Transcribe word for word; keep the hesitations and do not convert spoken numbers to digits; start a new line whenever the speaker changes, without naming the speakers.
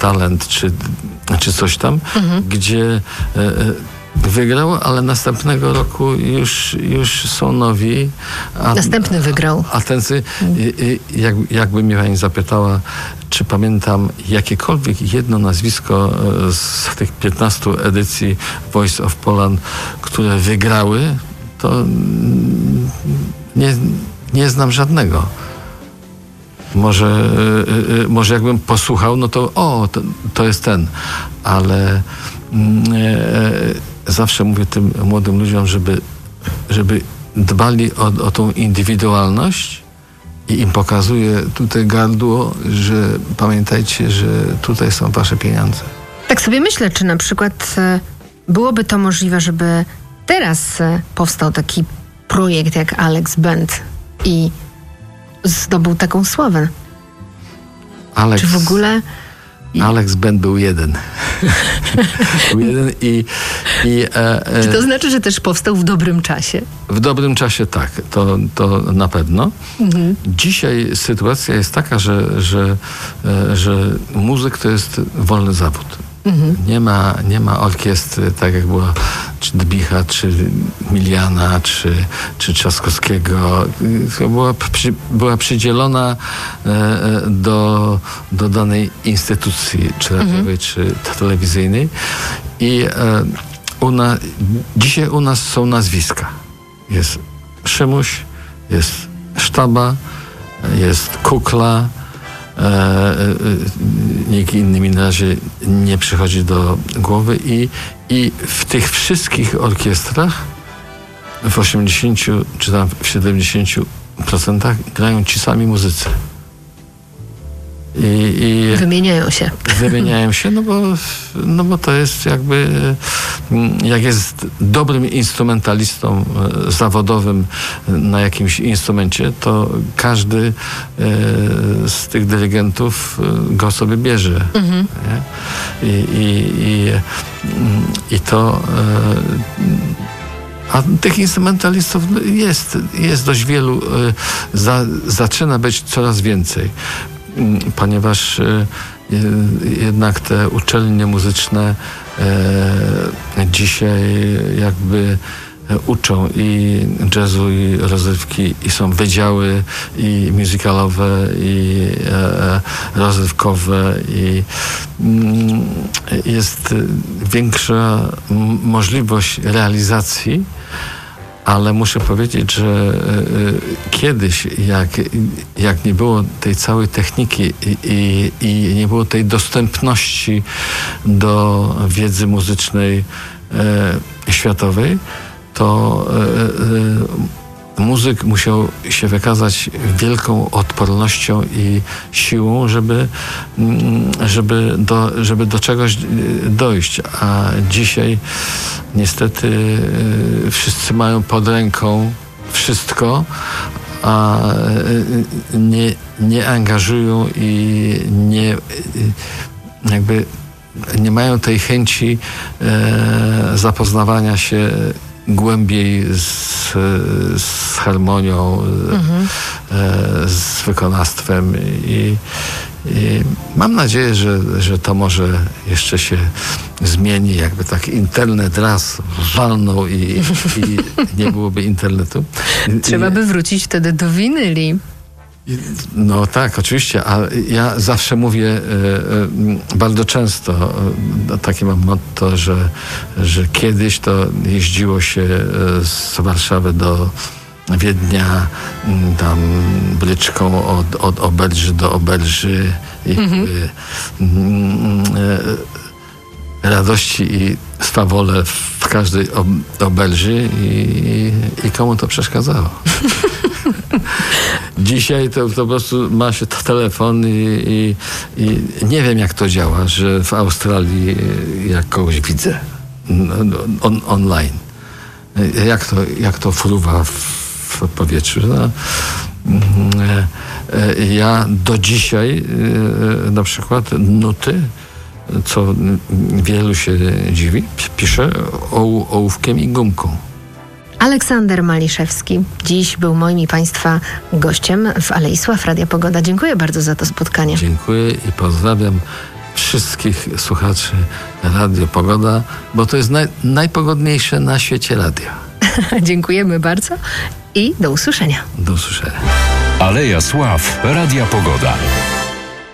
talent, czy, czy coś tam, mhm. gdzie e, wygrał, ale następnego roku już, już są nowi. A,
Następny wygrał.
A ten, jak, jakby mnie pani zapytała, czy pamiętam jakiekolwiek jedno nazwisko z tych piętnastu edycji Voice of Poland, które wygrały, to nie, nie znam żadnego. Może, może jakbym posłuchał, no to o, to, to jest ten. Ale e, zawsze mówię tym młodym ludziom, żeby, żeby dbali o, o tą indywidualność i im pokazuję tutaj gardło, że pamiętajcie, że tutaj są wasze pieniądze.
Tak sobie myślę, czy na przykład byłoby to możliwe, żeby teraz powstał taki projekt jak Alex Band i zdobył taką sławę.
Alex,
czy w ogóle... I...
Alex Band był jeden. był jeden i... i e, e,
czy to znaczy, że też powstał w dobrym czasie?
W dobrym czasie tak, to, to na pewno. Mhm. Dzisiaj sytuacja jest taka, że, że, e, że muzyk to jest wolny zawód. Mhm. Nie ma, nie ma orkiestry, tak jak była czy Dbicha, czy Miliana, czy, czy Trzaskowskiego. Była, przy, była przydzielona e, do, do danej instytucji, czy radiowej, mhm. czy telewizyjnej. I e, u na, dzisiaj u nas są nazwiska. Jest Szymuś, jest Sztaba, jest Kukla, E, e, nikt inny mi na razie nie przychodzi do głowy i, i w tych wszystkich orkiestrach w osiemdziesięciu czy tam w siedemdziesięciu procentach grają ci sami muzycy. I, i
wymieniają się.
Wymieniają się, no bo, no bo to jest jakby, jak jest dobrym instrumentalistą zawodowym na jakimś instrumencie, to każdy z tych dyrygentów go sobie bierze. Mhm. I, i, i, i to... A tych instrumentalistów jest, jest dość wielu, za, zaczyna być coraz więcej. Ponieważ e, jednak te uczelnie muzyczne e, dzisiaj jakby uczą i jazzu, i rozrywki, i są wydziały i musicalowe, i e, rozrywkowe, i mm, jest większa m- możliwość realizacji. Ale muszę powiedzieć, że y, kiedyś, jak, jak nie było tej całej techniki i, i, i nie było tej dostępności do wiedzy muzycznej y, światowej, to y, y, muzyk musiał się wykazać wielką odpornością i siłą, żeby, żeby, do, żeby do czegoś dojść. A dzisiaj niestety wszyscy mają pod ręką wszystko, a nie, nie angażują i nie jakby nie mają tej chęci e, zapoznawania się głębiej z, z harmonią, mhm. e, z wykonawstwem i, i mam nadzieję, że, że to może jeszcze się zmieni, jakby tak internet raz walnął i, i nie byłoby internetu.
Trzeba by wrócić wtedy do winyli.
No tak, oczywiście, a ja zawsze mówię e, e, bardzo często, e, takie mam motto, że, że kiedyś to jeździło się e, z Warszawy do Wiednia tam bryczką od, od Oberży do Oberży i mhm. e, radości i swawole w każdej Oberży i, i komu to przeszkadzało. Dzisiaj to, to po prostu ma się telefon i, i, i nie wiem, jak to działa, że w Australii jak kogoś widzę on, online, jak to, jak to fruwa w, w powietrzu. No, ja do dzisiaj na przykład nuty, co wielu się dziwi, piszę ołówkiem i gumką.
Aleksander Maliszewski dziś był moim i Państwa gościem w Alei Sław Radia Pogoda. Dziękuję bardzo za to spotkanie.
Dziękuję i pozdrawiam wszystkich słuchaczy Radio Pogoda, bo to jest naj, najpogodniejsze na świecie radio.
Dziękujemy bardzo i do usłyszenia.
Do usłyszenia.
Aleja Sław Radia Pogoda.